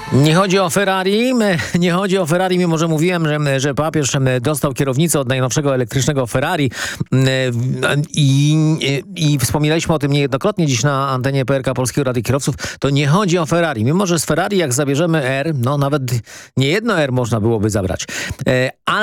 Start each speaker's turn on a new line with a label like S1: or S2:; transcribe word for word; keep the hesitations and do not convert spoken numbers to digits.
S1: Nie chodzi o Ferrari, nie chodzi o Ferrari, mimo że mówiłem, że, że papież dostał kierownicę od najnowszego elektrycznego Ferrari i, i, i wspominaliśmy o tym niejednokrotnie dziś na antenie P R K Polskiego Rady Kierowców. To nie chodzi o Ferrari, mimo że z Ferrari jak zabierzemy R, no nawet nie jedno R można byłoby zabrać. Ale